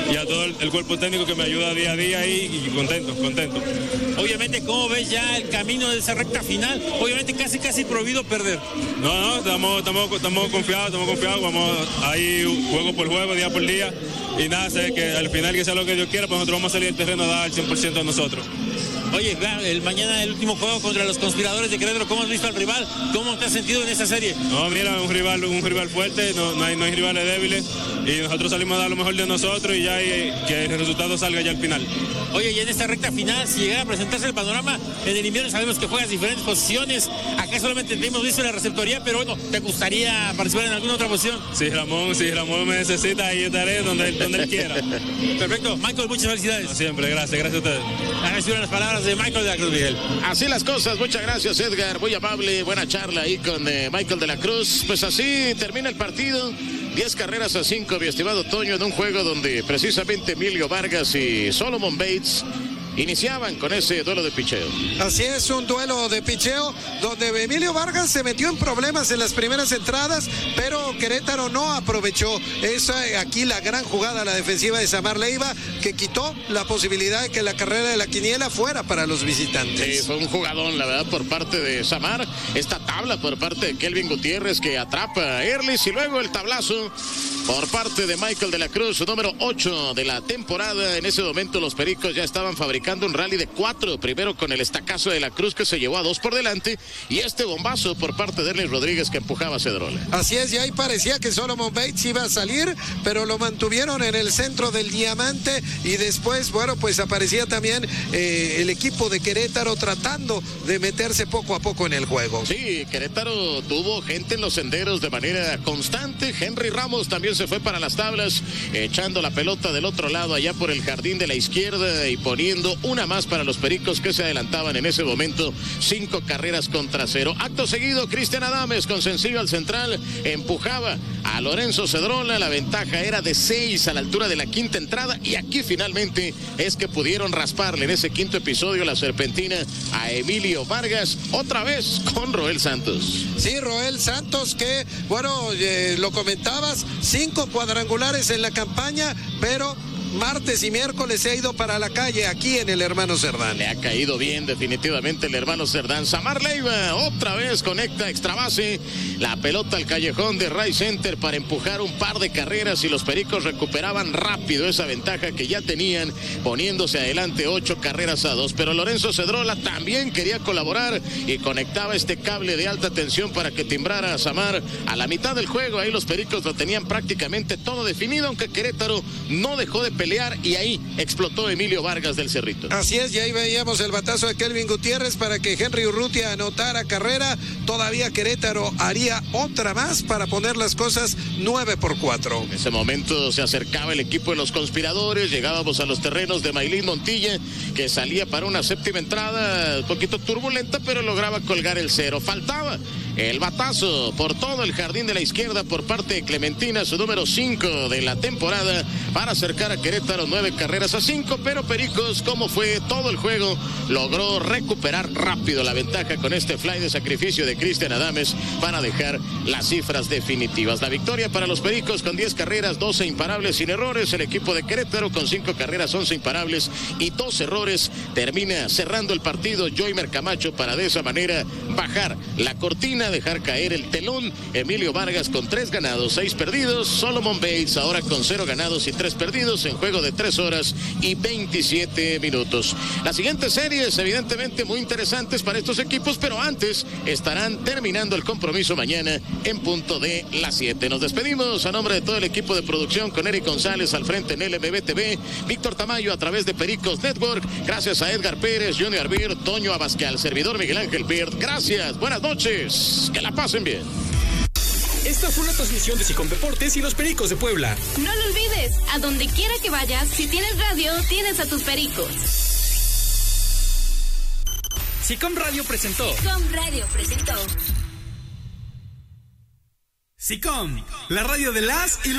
y a todo el cuerpo técnico que me ayuda día a día y contento. Obviamente, ¿cómo ves ya el camino de esa recta final? Obviamente casi prohibido perder. No, estamos confiados, vamos ahí juego por juego, día por día, y nada, sé que al final que sea lo que Dios quiera, pues nosotros vamos a salir del terreno a dar el 100% de nosotros. Oye, mañana el último juego contra los conspiradores de Querétaro, ¿cómo has visto al rival? ¿Cómo te has sentido en esa serie? No, mira, un rival fuerte, no hay rivales débiles, y nosotros salimos a dar lo mejor de nosotros y ya que el resultado salga ya al final. Oye, y en esta recta final, si llegara a presentarse el panorama, en el invierno sabemos que juegas diferentes posiciones, acá solamente te hemos visto en la receptoría, pero bueno, ¿te gustaría participar en alguna otra posición? Si Ramón me necesita, ahí estaré donde él quiera. Perfecto, Michael, muchas felicidades. No, siempre, gracias a ustedes. Agradecieron las palabras de Michael de la Cruz, Miguel. Así las cosas, muchas gracias, Edgar, muy amable, buena charla ahí con Michael de la Cruz. Pues así termina el partido, 10 carreras a 5, mi estimado Toño, en un juego donde precisamente Emilio Vargas y Solomon Bates iniciaban con ese duelo de picheo. Así es, un duelo de picheo donde Emilio Vargas se metió en problemas en las primeras entradas, pero Querétaro no aprovechó aquí la gran jugada a la defensiva de Samar Leiva, que quitó la posibilidad de que la carrera de la quiniela fuera para los visitantes. Sí, fue un jugadón, la verdad, por parte de Samar. Esta tabla por parte de Kelvin Gutiérrez, que atrapa a Erlis, y luego el tablazo por parte de Michael de la Cruz, su número 8 de la temporada. En ese momento los Pericos ya estaban fabricando un rally de 4, primero con el estacazo de la Cruz, que se llevó a 2 por delante, y este bombazo por parte de Erlis Rodríguez, que empujaba a Cedrola. Así es, y ahí parecía que Solomon Bates iba a salir, pero lo mantuvieron en el centro del diamante, y después, bueno, pues aparecía también el equipo de Querétaro tratando de meterse poco a poco en el juego. Sí, Querétaro tuvo gente en los senderos de manera constante. Henry Ramos también se fue para las tablas, echando la pelota del otro lado allá por el jardín de la izquierda y poniendo una más para los Pericos, que se adelantaban en ese momento 5 carreras contra 0. Acto seguido, Cristian Adames con sencillo al central empujaba a Lorenzo Cedrola. La ventaja era de 6 a la altura de la quinta entrada, y aquí finalmente es que pudieron rasparle en ese quinto episodio la serpentina a Emilio Vargas, otra vez con Roel Santos. Sí, Roel Santos, que bueno, lo comentabas, 5 cuadrangulares en la campaña, pero martes y miércoles se ha ido para la calle aquí en el Hermano Cerdán. Le ha caído bien definitivamente el Hermano Cerdán. Samar Leiva otra vez conecta extra base, la pelota al callejón de Ray Center para empujar un par de carreras, y los Pericos recuperaban rápido esa ventaja que ya tenían, poniéndose adelante 8 carreras a 2. Pero Lorenzo Cedrola también quería colaborar y conectaba este cable de alta tensión para que timbrara a Samar a la mitad del juego. Ahí los Pericos lo tenían prácticamente todo definido, aunque Querétaro no dejó de pelear, y ahí explotó Emilio Vargas del Cerrito. Así es, y ahí veíamos el batazo de Kelvin Gutiérrez para que Henry Urrutia anotara carrera. Todavía Querétaro haría otra más para poner las cosas 9-4. En ese momento se acercaba el equipo de los conspiradores, llegábamos a los terrenos de Maylin Montilla, que salía para una séptima entrada, un poquito turbulenta, pero lograba colgar el 0. Faltaba el batazo por todo el jardín de la izquierda por parte de Clementina, su número 5 de la temporada, para acercar a Querétaro 9 carreras a 5, pero Pericos, como fue todo el juego, logró recuperar rápido la ventaja con este fly de sacrificio de Cristian Adames para dejar las cifras definitivas. La victoria para los Pericos con 10 carreras, 12 imparables sin errores. El equipo de Querétaro con 5 carreras, 11 imparables y 2 errores. Termina cerrando el partido Joymer Camacho para de esa manera bajar la cortina, dejar caer el telón. Emilio Vargas con 3 ganados, 6 perdidos. Solomon Bates ahora con 0 ganados y 3 perdidos en juego de 3 horas y 27 minutos. Las siguientes series evidentemente muy interesantes para estos equipos, pero antes estarán terminando el compromiso mañana en punto de las 7. Nos despedimos a nombre de todo el equipo de producción, con Eric González al frente en LMB TV, Víctor Tamayo a través de Pericos Network. Gracias a Edgar Pérez, Junior Beard, Toño Abascal, servidor Miguel Ángel Beard. Gracias, buenas noches, que la pasen bien. Esta fue una transmisión de Sicom Deportes y los Pericos de Puebla. No lo olvides, a donde quiera que vayas, si tienes radio, tienes a tus Pericos. Sicom Radio presentó. Sicom Radio presentó. Sicom, la radio de las y